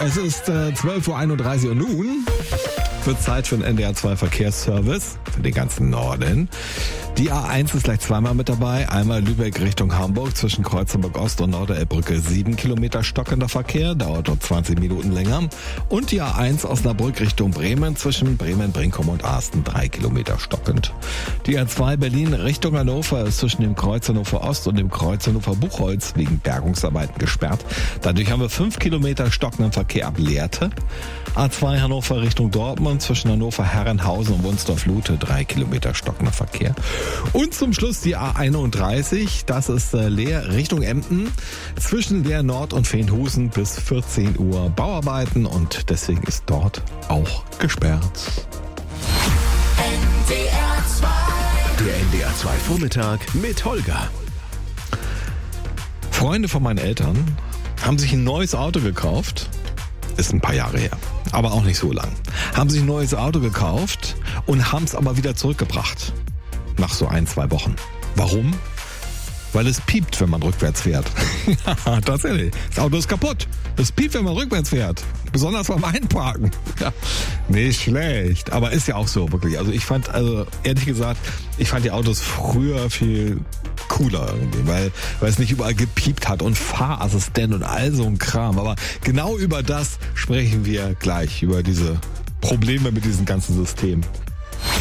Es ist 12.31 Uhr und nun wird Zeit für den NDR 2 Verkehrsservice für den ganzen Norden. Die A1 ist gleich zweimal mit dabei. Einmal Lübeck Richtung Hamburg zwischen Kreuzenburg Ost und Norderelbbrücke 7 Kilometer stockender Verkehr, dauert dort 20 Minuten länger. Und die A1 Osnabrück Richtung Bremen zwischen Bremen-Brinkum und Asten 3 Kilometer stockend. Die A2 Berlin Richtung Hannover ist zwischen dem Kreuz Hannover Ost und dem Kreuz Hannover Buchholz wegen Bergungsarbeiten gesperrt. Dadurch haben wir 5 Kilometer stockenden Verkehr ab Lehrte. A2 Hannover Richtung Dortmund zwischen Hannover Herrenhausen und Wunsdorf-Lute 3 Kilometer stockender Verkehr. Und zum Schluss die A31, das ist Leer Richtung Emden, zwischen Leer Nord und Veenhusen bis 14 Uhr Bauarbeiten und deswegen ist dort auch gesperrt. NDR 2. Der NDR 2 Vormittag mit Holger. Freunde von meinen Eltern haben sich ein neues Auto gekauft. Ist ein paar Jahre her, aber auch nicht so lang. Haben sich ein neues Auto gekauft und haben es aber wieder zurückgebracht. Nach so 1-2 Wochen. Warum? Weil es piept, wenn man rückwärts fährt. Ja, tatsächlich. Das Auto ist kaputt. Es piept, wenn man rückwärts fährt. Besonders beim Einparken. Ja, nicht schlecht. Aber ist ja auch so, wirklich. Also ehrlich gesagt, ich fand die Autos früher viel cooler irgendwie, weil es nicht überall gepiept hat und Fahrassistent und all so ein Kram. Aber genau über das sprechen wir gleich, über diese Probleme mit diesem ganzen System.